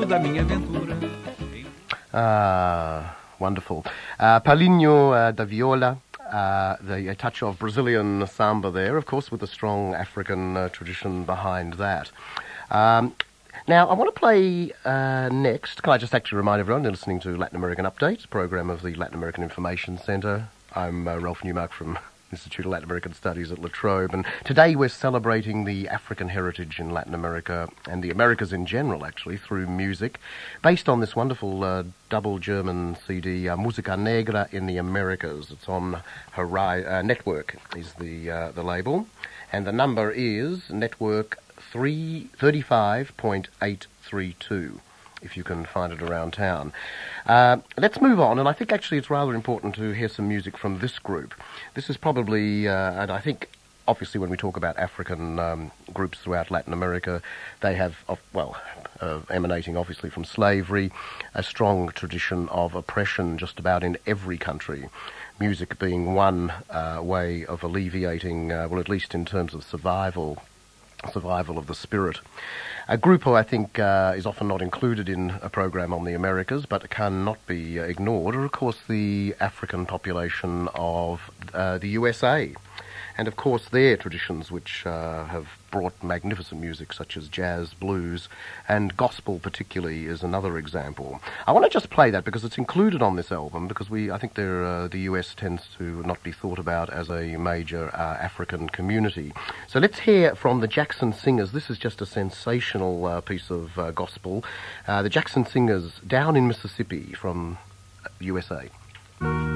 da minha aventura. Wonderful. Paulinho da Viola, a touch of Brazilian samba there, of course, with a strong African tradition behind that. Now, I want to play next. Can I just actually remind everyone you're listening to Latin American Update, program of the Latin American Information Centre. I'm Ralph Newmark from Institute of Latin American Studies at La Trobe, and today we're celebrating the African heritage in Latin America and the Americas in general, actually, through music, based on this wonderful double German CD, Música Negra in the Americas. It's on Network is the label, and the number is Network 35.832. If you can find it around town. Let's move on, and I think actually it's rather important to hear some music from this group. This is probably, and I think obviously when we talk about African groups throughout Latin America, they have, emanating obviously from slavery, a strong tradition of oppression just about in every country. Music being one way of alleviating, well, at least in terms of survival of the spirit. A group who I think is often not included in a program on the Americas, but cannot be ignored, are of course the African population of the USA. And of course their traditions, which have brought magnificent music such as jazz, blues, and gospel particularly is another example. I want to just play that because it's included on this album, because I think the US tends to not be thought about as a major African community. So let's hear from the Jackson Singers. This is just a sensational piece of gospel. The Jackson Singers, Down in Mississippi from USA.